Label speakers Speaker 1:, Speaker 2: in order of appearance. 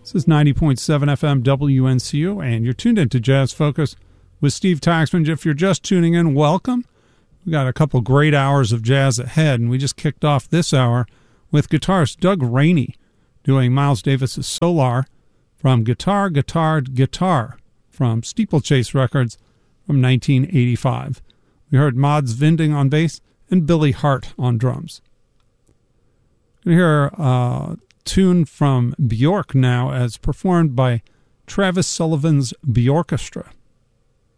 Speaker 1: This is 90.7 FM WNCU, and you're tuned into Jazz Focus with Steve Taxman. If you're just tuning in, welcome. We got a couple great hours of jazz ahead, and we just kicked off this hour with guitarist Doug Rainey doing Miles Davis's Solar from Guitar, Guitar, Guitar from Steeplechase Records from 1985. We heard Mads Vinding on bass and Billy Hart on drums. We're going to hear a tune from Bjork now as performed by Travis Sullivan's Bjorkestra.